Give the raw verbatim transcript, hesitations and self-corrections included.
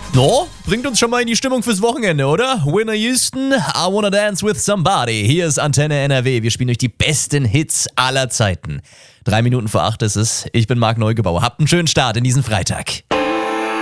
No, bringt uns schon mal in die Stimmung fürs Wochenende, oder? Winner Houston, I Wanna Dance With Somebody. Hier ist Antenne N R W. Wir spielen euch die besten Hits aller Zeiten. Drei Minuten vor acht ist es. Ich bin Marc Neugebauer. Habt einen schönen Start in diesen Freitag.